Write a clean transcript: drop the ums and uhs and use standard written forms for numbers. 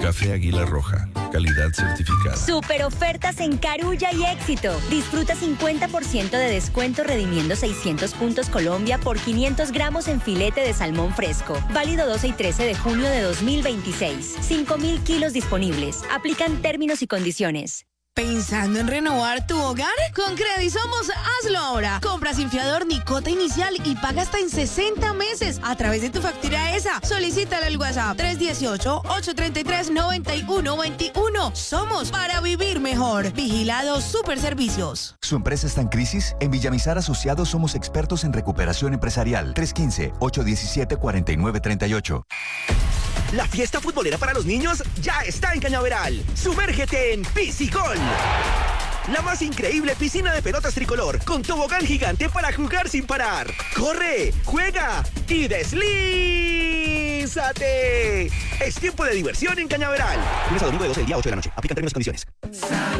Café Águila Roja, calidad certificada. Super ofertas en Carulla y Éxito. Disfruta 50% de descuento redimiendo 600 puntos Colombia por 500 gramos en filete de salmón fresco. Válido 12 y 13 de junio de 2026. 5.000 kilos disponibles. Aplican términos y condiciones. ¿Pensando en renovar tu hogar? Con Credisomos, hazlo ahora. Compra sin fiador ni cuota inicial y paga hasta en 60 meses a través de tu factura ESA. Solicítala al WhatsApp 318-833-9121. Somos para vivir mejor. Vigilado Superservicios. ¿Su empresa está en crisis? En Villamizar Asociados somos expertos en recuperación empresarial. 315-817-4938. La fiesta futbolera para los niños ya está en Cañaveral. Sumérgete en Piscicol, la más increíble piscina de pelotas tricolor, con tobogán gigante para jugar sin parar. ¡Corre, juega y deslízate! Es tiempo de diversión en Cañaveral. Lunes a domingo de 12 del día a 8 de la noche. Aplican términos y condiciones.